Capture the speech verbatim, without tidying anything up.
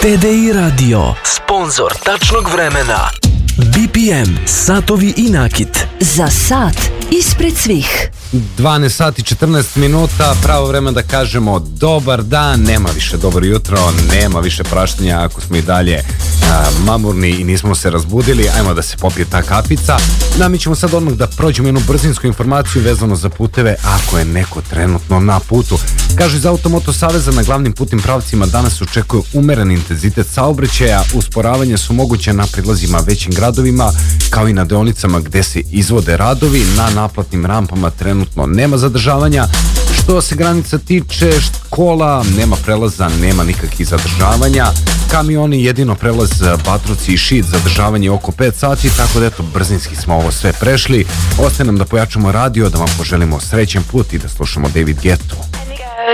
T D I Radio, sponzor tačnog vremena. B P M, satovi i nakit. Za sat ispred svih. dvanaest sati četrnaest minuta, pravo vreme da kažemo dobar dan, nema više dobro jutro, nema više praštanja ako smo i dalje a, mamurni i nismo se razbudili, ajmo da se popije ta kapica. Da, mi ćemo sad odmah da prođemo jednu brzinsku informaciju vezano za puteve ako je neko trenutno na putu. Kažu iz Automoto Saveza, na glavnim putnim pravcima danas očekuju umeren intenzitet saobraćaja, usporavanje su moguće na prilazima većim gradovima kao i na deonicama gde se izvode radovi, na naplatnim rampama trenutno nema zadržavanja. Što se granica tiče, škola, nema prelaza, nema nikakvih zadržavanja. Kamioni, jedino prelaz Batrovci i Šid, zadržavanje oko pet sati, tako da eto, brzinski smo ovo sve prešli. Ostaje nam da pojačamo radio, da vam poželimo srećen put i da slušamo David Guettu.